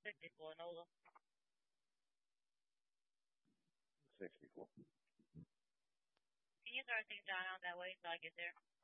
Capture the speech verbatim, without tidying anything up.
sixty-four, Nola. sixty-four. Can you start Saint John out that way so I get there?